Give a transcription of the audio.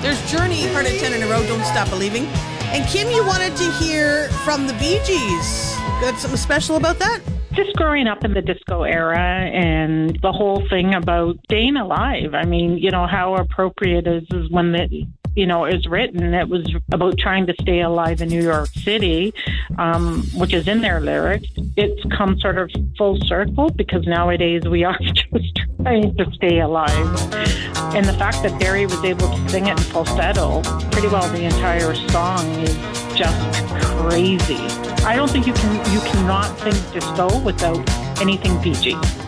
There's Journey, Heart at 10 in a Row, Don't Stop Believing. And Kim, you wanted to hear from the Bee Gees. Got something special about that? Just growing up in the disco era and the whole thing about staying alive. I mean, how appropriate is when is written. It was about trying to stay alive in New York City, which is in their lyrics. It's come sort of full circle because nowadays we are just trying to stay alive. And the fact that Barry was able to sing it in falsetto pretty well the entire song is just crazy. I don't think you cannot sing disco without anything Bee Gees.